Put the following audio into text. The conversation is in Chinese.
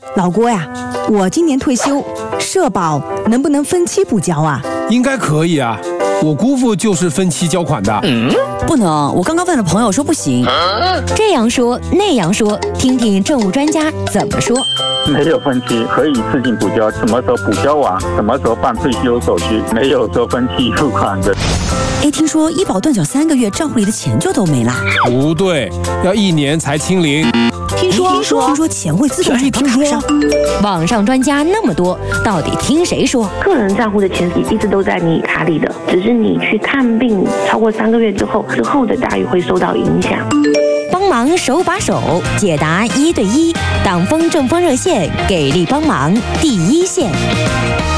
老郭呀，我今年退休，社保能不能分期补交啊？ 应该可以啊，我姑父就是分期交款的。 不能，我刚刚问了朋友说不行。 这样说那样说，听听政务专家怎么说。 没有分期，可以一次性补交，什么时候补交完，什么时候办退休手续，没有说分期付款的。 听说医保断缴3个月，账户里的钱就都没了。 不对，要1年才清零。 听说钱会自动转到卡上。 网上专家那么多，到底听谁说？ 个人账户的钱一直都在你卡里的，只是你去看病超过3个月之后的待遇会受到影响。 帮忙手把手解答1对1，党风政风热线，给力帮忙第一线。